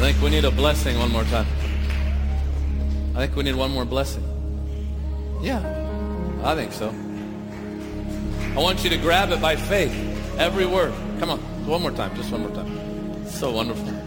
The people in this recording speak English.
I think we need a blessing one more time. I think we need one more blessing. Yeah, I think so. I want you to grab it by faith. Every word. Come on, one more time, just one more time. So wonderful.